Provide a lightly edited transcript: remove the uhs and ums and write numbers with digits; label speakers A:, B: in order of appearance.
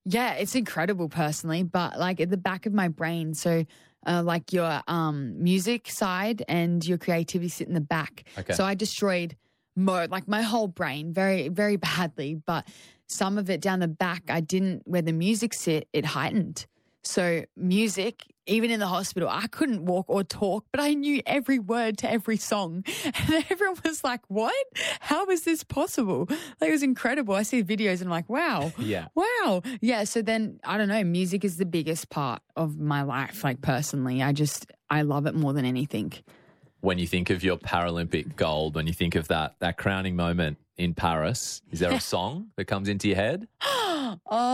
A: Yeah, it's incredible personally, but like at the back of my brain, so like your music side and your creativity sit in the back.
B: Okay.
A: So I destroyed like my whole brain very, very badly, but some of it down the back, I didn't, where the music sit, it heightened. So music, even in the hospital, I couldn't walk or talk, but I knew every word to every song. And everyone was like, what? How is this possible? Like, it was incredible. I see videos and I'm like, wow.
B: Yeah.
A: Wow. Yeah. So then, I don't know, music is the biggest part of my life. Like personally, I love it more than anything.
B: When you think of your Paralympic gold, when you think of that crowning moment in Paris, is there a song that comes into your head?
A: Oh,